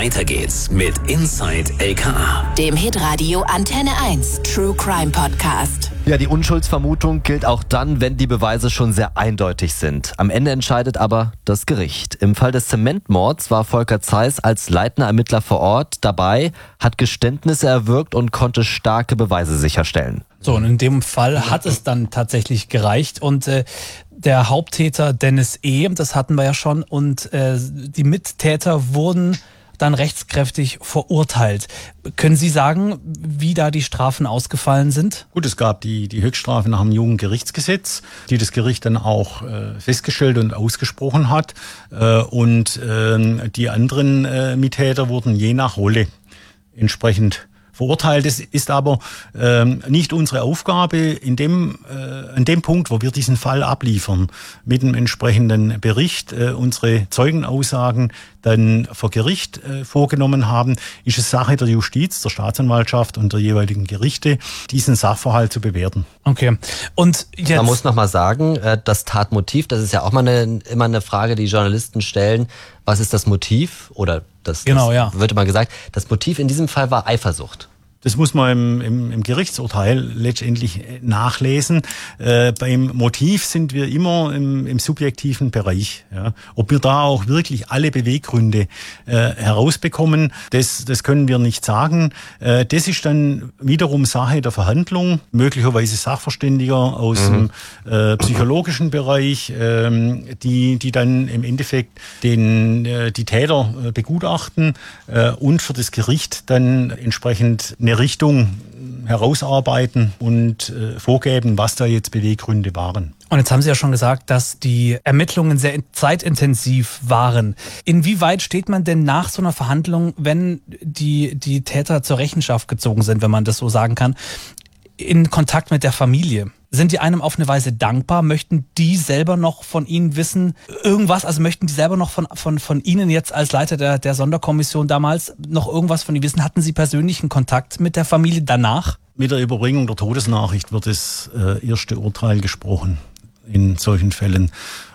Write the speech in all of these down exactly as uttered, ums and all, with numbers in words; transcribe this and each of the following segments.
Weiter geht's mit Inside L K A, dem Hitradio Antenne eins True Crime Podcast. Ja, die Unschuldsvermutung gilt auch dann, wenn die Beweise schon sehr eindeutig sind. Am Ende entscheidet aber das Gericht. Im Fall des Zementmords war Volker Zeiss als leitender Ermittler vor Ort dabei, hat Geständnisse erwirkt und konnte starke Beweise sicherstellen. So, und in dem Fall hat es dann tatsächlich gereicht und äh, der Haupttäter Dennis E., das hatten wir ja schon, und äh, die Mittäter wurden dann rechtskräftig verurteilt. Können Sie sagen, wie da die Strafen ausgefallen sind? Gut, es gab die, die Höchststrafe nach dem Jugendgerichtsgesetz, die das Gericht dann auch äh, festgestellt und ausgesprochen hat. Äh, und äh, die anderen äh, Mittäter wurden je nach Rolle entsprechend verurteilt. Es ist aber ähm, nicht unsere Aufgabe, in dem, äh, an dem Punkt, wo wir diesen Fall abliefern, mit dem entsprechenden Bericht äh, unsere Zeugenaussagen dann vor Gericht äh, vorgenommen haben, ist es Sache der Justiz, der Staatsanwaltschaft und der jeweiligen Gerichte, diesen Sachverhalt zu bewerten. Okay. Und jetzt Man muss noch mal sagen, äh, das Tatmotiv, das ist ja auch mal eine, immer eine Frage, die Journalisten stellen. Was ist das Motiv? Oder das, genau, das ja. wird immer gesagt. Das Motiv in diesem Fall war Eifersucht. Das muss man im, im, im Gerichtsurteil letztendlich nachlesen. Äh, beim Motiv sind wir immer im, im subjektiven Bereich. Ja. Ob wir da auch wirklich alle Beweggründe äh, herausbekommen, das, das können wir nicht sagen. Äh, das ist dann wiederum Sache der Verhandlung, möglicherweise Sachverständiger aus mhm. dem äh, psychologischen Bereich, äh, die, die dann im Endeffekt den, äh, die Täter äh, begutachten äh, und für das Gericht dann entsprechend eine Richtung herausarbeiten und äh, vorgeben, was da jetzt Beweggründe waren. Und jetzt haben Sie ja schon gesagt, dass die Ermittlungen sehr zeitintensiv waren. Inwieweit steht man denn nach so einer Verhandlung, wenn die, die Täter zur Rechenschaft gezogen sind, wenn man das so sagen kann, in Kontakt mit der Familie? Sind die einem auf eine Weise dankbar? Möchten die selber noch von Ihnen wissen, irgendwas? Also möchten die selber noch von, von, von Ihnen jetzt als Leiter der, der Sonderkommission damals noch irgendwas von Ihnen wissen? Hatten Sie persönlichen Kontakt mit der Familie danach? Mit der Überbringung der Todesnachricht wird das äh, erste Urteil gesprochen in solchen Fällen.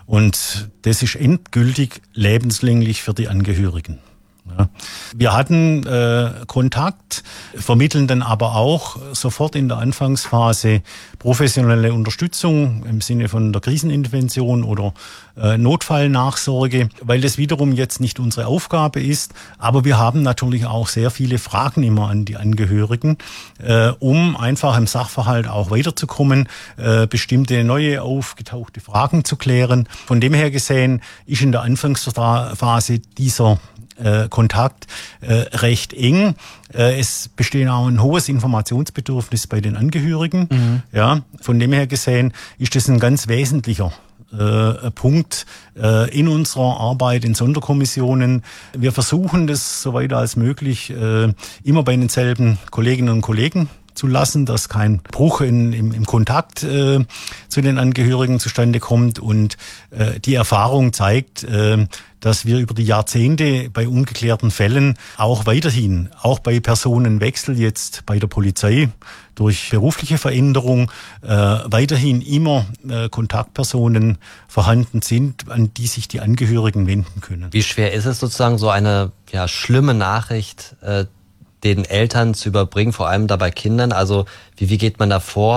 Und das ist endgültig lebenslänglich für die Angehörigen. Ja. Wir hatten äh, Kontakt, vermitteln dann aber auch sofort in der Anfangsphase professionelle Unterstützung im Sinne von der Krisenintervention oder äh, Notfallnachsorge, weil das wiederum jetzt nicht unsere Aufgabe ist. Aber wir haben natürlich auch sehr viele Fragen immer an die Angehörigen, äh, um einfach im Sachverhalt auch weiterzukommen, äh, bestimmte neue aufgetauchte Fragen zu klären. Von dem her gesehen ist in der Anfangsphase dieser Kontakt äh, recht eng. Äh, es besteht auch ein hohes Informationsbedürfnis bei den Angehörigen. Mhm. Ja, von dem her gesehen ist das ein ganz wesentlicher äh, Punkt äh, in unserer Arbeit in Sonderkommissionen. Wir versuchen das so weit als möglich äh, immer bei denselben Kolleginnen und Kollegen zu lassen, dass kein Bruch in, im, im Kontakt äh, zu den Angehörigen zustande kommt. Und äh, die Erfahrung zeigt, äh, dass wir über die Jahrzehnte bei ungeklärten Fällen auch weiterhin, auch bei Personenwechsel jetzt bei der Polizei durch berufliche Veränderung, äh, weiterhin immer äh, Kontaktpersonen vorhanden sind, an die sich die Angehörigen wenden können. Wie schwer ist es sozusagen, so eine ja, schlimme Nachricht äh, den Eltern zu überbringen, vor allem da bei Kindern? Also wie, wie geht man da vor?